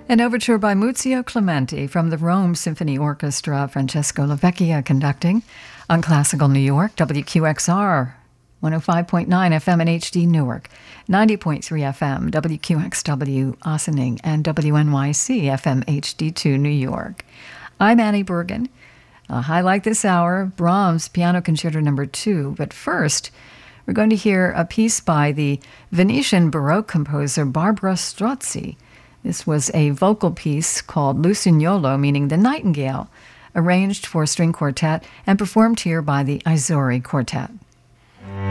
An overture by Muzio Clementi from the Rome Symphony Orchestra, Francesco Lavecchia conducting on Classical New York, WQXR, 105.9 FM in HD Newark, 90.3 FM, WQXW Ossining, and WNYC FM HD2 New York. I'm Annie Bergen. A highlight this hour, Brahms Piano Concerto No. 2. But first, we're going to hear a piece by the Venetian Baroque composer Barbara Strozzi. This was a vocal piece called Lucignolo, meaning the Nightingale, arranged for string quartet and performed here by the Izori Quartet.